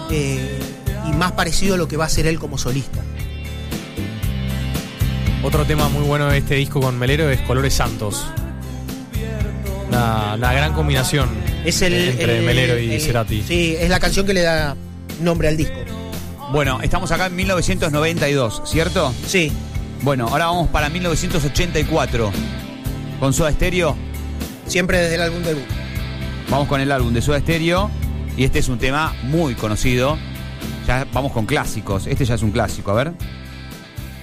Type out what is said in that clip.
y más parecido a lo que va a ser él como solista. Otro tema muy bueno de este disco con Melero es Colores Santos. Una gran combinación Es entre Melero y Cerati. Sí, es la canción que le da nombre al disco. Bueno, estamos acá en 1992, ¿cierto? Sí. Bueno, ahora vamos para 1984. Con Soda Stereo. Siempre desde el álbum debut. Vamos con el álbum de Soda Stereo. Y este es un tema muy conocido. Ya vamos con clásicos. Este ya es un clásico, a ver.